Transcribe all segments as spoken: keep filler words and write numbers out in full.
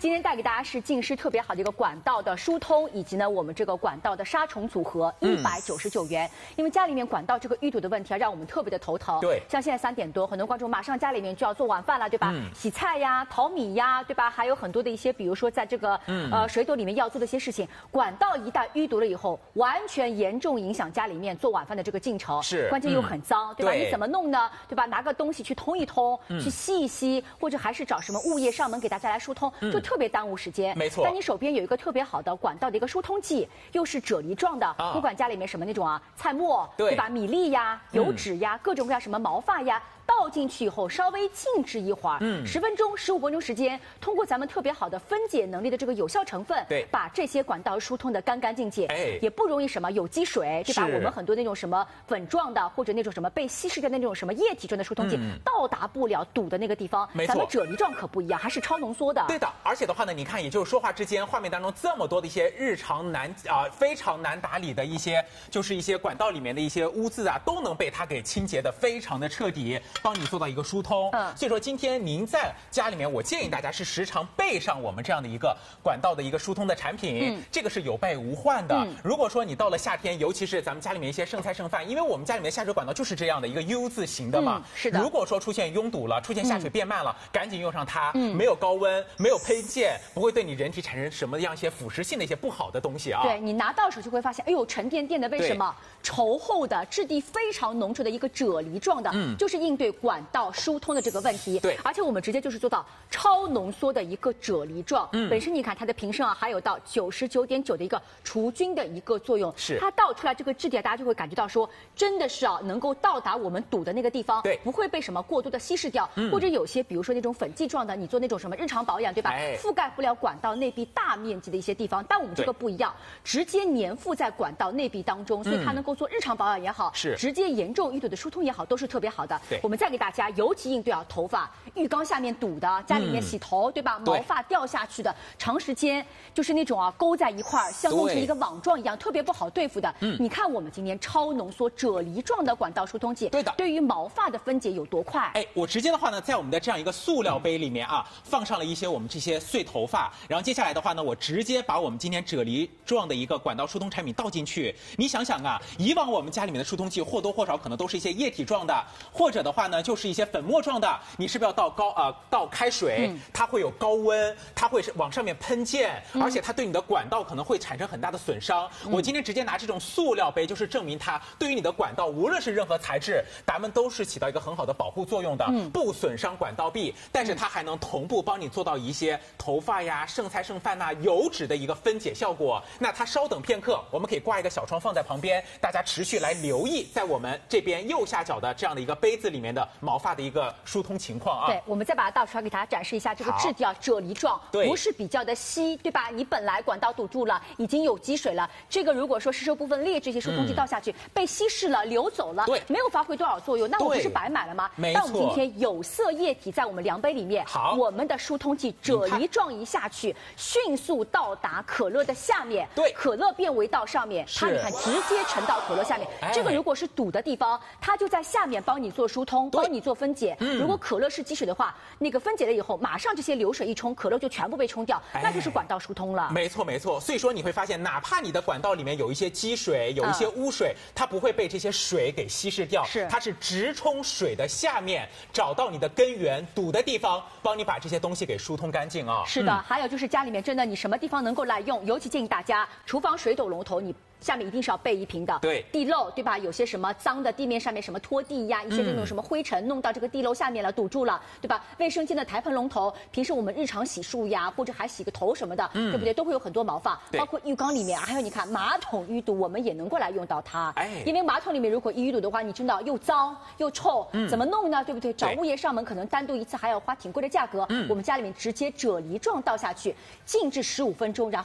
今天带给大家是净湿特别好的一个管道的疏通，以及呢我们这个管道的杀虫组合，一百九十九元。因为家里面管道这个淤堵的问题啊，让我们特别的头疼。 对， 像现在三点多，很多观众马上家里面就要做晚饭了，对吧？嗯、洗菜呀、淘米呀，对吧？还有很多的一些，比如说在这个、嗯、呃水斗里面要做的一些事情，管道一旦淤堵了以后，完全严重影响家里面做晚饭的这个进程。 是， 关键又很脏，嗯、对吧？ 对， 你怎么弄呢？对吧？拿个东西去通一通，嗯、去吸一吸，或者还是找什么物业上门给大家来疏通，嗯、就特别耽误时间。 没错。 但你手边有一个特别好的管道的一个疏通剂，又是啫喱状的，啊、不管家里面什么那种啊，菜末，对吧？米粒呀、油脂呀，嗯、各种各样什么毛发呀。倒进去以后，稍微静置一会儿，嗯，十分钟、十五分钟时间，通过咱们特别好的分解能力的这个有效成分， 对， 把这些管道疏通的干干净净， 哎， 也不容易什么有积水，对吧？我们很多那种什么粉状的，或者那种什么被稀释的那种什么液体状的疏通剂，嗯、到达不了堵的那个地方。 没错， 咱们啫喱状可不一样，还是超浓缩的。 对的，而且的话呢，你看，也就是说话之间，画面当中这么多的一些日常难啊、呃、非常难打理的一些，就是一些管道里面的一些污渍啊，都能被它给清洁的非常的彻底，帮你做到一个疏。疏通，嗯，所以说今天您在家里面，我建议大家是时常备上我们这样的一个管道的一个疏通的产品，嗯，这个是有备无患的。嗯、如果说你到了夏天，尤其是咱们家里面一些剩菜剩饭，因为我们家里面下水管道就是这样的一个 U 字形的嘛， 嗯、是的。 如果说出现拥堵了，出现下水变慢了，嗯、赶紧用上它，嗯，没有高温，没有喷溅，不会对你人体产生什么样一些腐蚀性的一些不好的东西啊。 对你拿到手就会发现，哎呦，沉甸甸的，为什么？稠厚的、质地非常浓稠的一个啫喱状的，嗯，就是应对管道疏通的这个问题。 对， 而且我们直接就是做到超浓缩的一个啫喱状。嗯，本身你看它的瓶身啊，还有到九十九点九的一个除菌的一个作用。 是， 它倒出来这个质地啊，大家就会感觉到说，真的是啊，能够到达我们堵的那个地方， 对， 不会被什么过多的稀释掉。嗯，或者有些比如说那种粉剂状的，你做那种什么日常保养，对吧？哎，覆盖不了管道内壁大面积的一些地方，但我们这个不一样，直接粘附在管道内壁当中，所以它能够做日常保养也好， 是直接严重淤堵的疏通也好，都是特别好的。 对， 我们再给大家，尤其应对啊头发。浴缸下面堵的，家里面洗头，嗯、对吧？毛发掉下去的，长时间就是那种啊勾在一块儿，像弄成一个网状一样，特别不好对付的。嗯，你看我们今天超浓缩啫喱状的管道疏通剂， 对的， 对于毛发的分解有多快？ 哎，我直接的话呢，在我们的这样一个塑料杯里面啊，放上了一些我们这些碎头发，然后接下来的话呢，我直接把我们今天啫喱状的一个管道疏通产品倒进去。你想想啊，以往我们家里面的疏通剂或多或少可能都是一些液体状的，或者的话呢，就是一些粉末状的，你是不是要倒高呃倒开水，嗯、它会有高温，它会是往上面喷溅，嗯、而且它对你的管道可能会产生很大的损伤。嗯、我今天直接拿这种塑料杯，就是证明它对于你的管道，无论是任何材质，咱们都是起到一个很好的保护作用的，嗯、不损伤管道壁，但是它还能同步帮你做到一些头发呀、剩菜剩饭呐、油脂的一个分解效果。那它稍等片刻，我们可以挂一个小窗放在旁边，大家持续来留意，在我们这边右下角的这样的一个杯子里面的毛发的一个疏通情况啊。 对，我们再把它倒出来给大家展示一下，这个质地啊啫喱状，不是比较的稀，对吧？你本来管道堵住了，已经有积水了，这个如果说吸收部分劣质一些疏通剂倒下去，嗯、被稀释了、流走了， 对， 没有发挥多少作用，那我不是白买了吗？ 没错。 但我们今天有色液体在我们量杯里面， 好， 我们的疏通剂啫喱状一下去，迅速到达可乐的下面， 对， 可乐变为到上面，它你看直接沉到可乐下面。哎、这个如果是堵的地方，它就在下面帮你做疏通，帮你做分解。嗯、如果可乐是积水的话，那个分解了以后，马上这些流水一冲，可乐就全部被冲掉，那就是管道疏通了。 没错没错，所以说你会发现，哪怕你的管道里面有一些积水，有一些污水，嗯、它不会被这些水给稀释掉， 是它是直冲水的下面，找到你的根源堵的地方，帮你把这些东西给疏通干净啊。 是的，嗯、还有就是家里面真的你什么地方能够来用，尤其建议大家，厨房水斗龙头你。下面一定是要备一瓶的， 对， 地漏，对吧？有些什么脏的地面上面什么拖地呀，一些那种什么灰尘弄到这个地漏下面了，堵住了，对吧？卫生间的台盆龙头，平时我们日常洗漱呀，或者还洗个头什么的，嗯、对不对？都会有很多毛发，包括浴缸里面，还有你看马桶淤堵，我们也能够来用到它。哎，因为马桶里面如果淤堵的话，你知道又脏又臭，嗯、怎么弄呢？对不对？找物业上门可能单独一次还要花挺贵的价格。嗯、我们家里面直接啫喱状倒下去，静置十五分钟，然后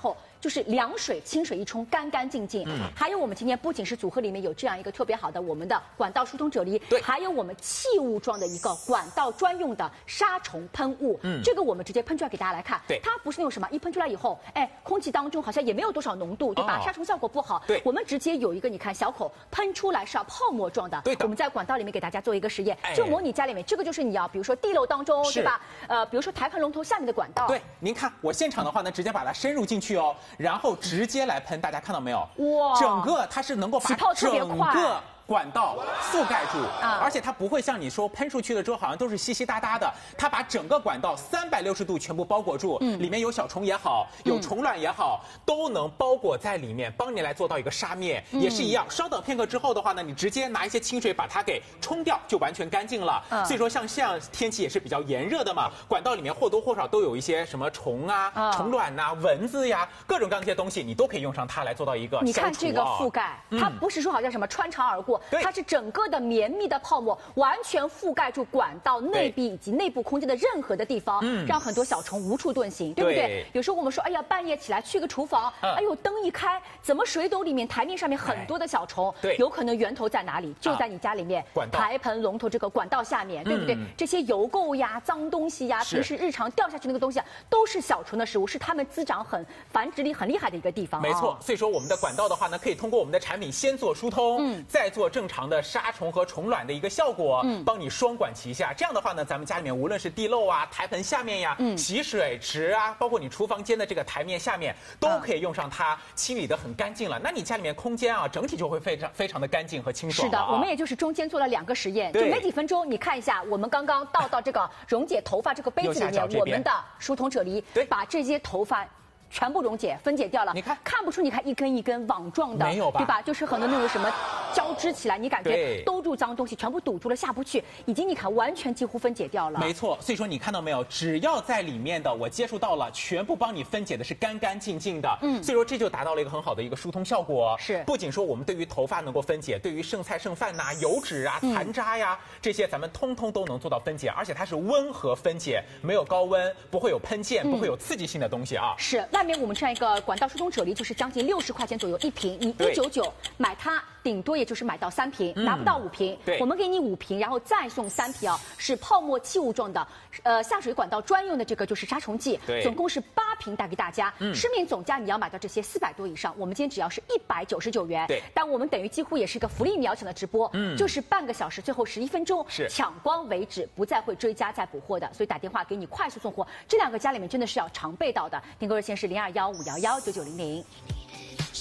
就是凉水、清水一冲，干干净净。嗯，还有我们今天不仅是组合里面有这样一个特别好的我们的管道疏通啫喱， 对， 还有我们器物状的一个管道专用的杀虫喷雾。嗯，这个我们直接喷出来给大家来看。 对， 它不是那种什么一喷出来以后，哎，空气当中好像也没有多少浓度，对吧？哦、杀虫效果不好。 对， 我们直接有一个你看小口喷出来是要泡沫状的。 对的， 我们在管道里面给大家做一个实验，哎、就模拟家里面这个就是你要比如说地漏当中，对吧？呃，比如说台盆龙头下面的管道。 对，您看我现场的话呢，直接把它深入进去哦，然后直接来喷，大家看到没有？哇，整个它是能够把起泡特别快。 整个管道覆盖住，啊，而且它不会像你说喷出去了之后好像都是稀稀哒哒的，它把整个管道三百六十度全部包裹住，嗯，里面有小虫也好，有虫卵也好，嗯、都能包裹在里面，帮你来做到一个杀灭，嗯、也是一样。稍等片刻之后的话呢，你直接拿一些清水把它给冲掉，就完全干净了。嗯、所以说像这样天气也是比较炎热的嘛，管道里面或多或少都有一些什么虫啊、啊虫卵呐、啊、蚊子呀，各种各样的一些东西，你都可以用上它来做到一个消除。 你看这个覆盖，嗯、它不是说好像什么穿肠而过。它是整个的绵密的泡沫，完全覆盖住管道内壁以及内部空间的任何的地方，嗯、让很多小虫无处遁形，对不对？对，有时候我们说，哎呀，半夜起来去个厨房，嗯、哎呦，灯一开，怎么水斗里面、台面上面很多的小虫？对，有可能源头在哪里？就在你家里面，啊、台盆龙头这个管道下面，对不对？嗯、这些油垢呀、脏东西呀，平时日常掉下去那个东西啊，都是小虫的食物，是它们滋长很、繁殖力很厉害的一个地方。 没错，所以说我们的管道的话呢，可以通过我们的产品先做疏通，嗯、再做正常的杀虫和虫卵的一个效果，嗯，帮你双管齐下。这样的话呢，咱们家里面无论是地漏啊、台盆下面呀、嗯、洗水池啊，包括你厨房间的这个台面下面，都可以用上它，清理得很干净了。那你家里面空间啊，整体就会非常非常的干净和清爽。 是的，我们也就是中间做了两个实验，就没几分钟，你看一下，我们刚刚倒到这个溶解头发这个杯子里面，我们的疏通啫喱，对，把这些头发全部溶解分解掉了。 你看， 看不出你看一根一根网状的， 没有吧？ 对吧？就是很多那种什么交织起来，你感觉兜住脏东西，全部堵住了下不去，已经你看完全几乎分解掉了。 没错，所以说你看到没有？只要在里面的我接触到了，全部帮你分解的是干干净净的。嗯，所以说这就达到了一个很好的一个疏通效果。 是， 不仅说我们对于头发能够分解，对于剩菜剩饭呐、啊、油脂啊、残渣呀、嗯、这些，咱们通通都能做到分解，而且它是温和分解，没有高温，不会有喷溅，不会有刺激性的东西啊。 嗯、是，外面我们这样一个管道疏通啫喱就是将近六十块钱左右一瓶，你一九九买它顶多也就是买到三瓶，嗯、拿不到五瓶。对，我们给你五瓶，然后再送三瓶啊，是泡沫气雾状的，呃，下水管道专用的这个就是杀虫剂。对，总共是八瓶带给大家。嗯，市面总价你要买到这些四百多以上，我们今天只要是一百九十九元。对，但我们等于几乎也是一个福利秒抢的直播，嗯，就是半个小时，最后十一分钟，是抢光为止，不再会追加再补货的，所以打电话给你快速送货。这两个家里面真的是要常备到的，订购热线是零二幺五幺幺九九零零。